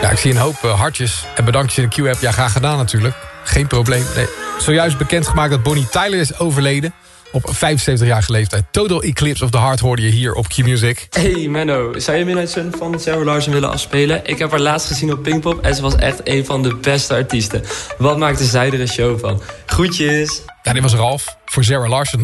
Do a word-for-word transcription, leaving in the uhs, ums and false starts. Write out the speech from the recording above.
Ja, ik zie een hoop uh, hartjes en bedankjes in de Q-app. Ja, graag gedaan natuurlijk. Geen probleem. Nee. Zojuist bekendgemaakt dat Bonnie Tyler is overleden. Op vijfenzeventigjarige leeftijd. Total Eclipse of the Heart hoorde je hier op Q-Music. Hey Menno, zou je Midnight Sun van Sarah Larsen willen afspelen? Ik heb haar laatst gezien op Pinkpop en ze was echt een van de beste artiesten. Wat maakte zij er een show van? Groetjes! Ja, dit was Ralf voor Sarah Larsen.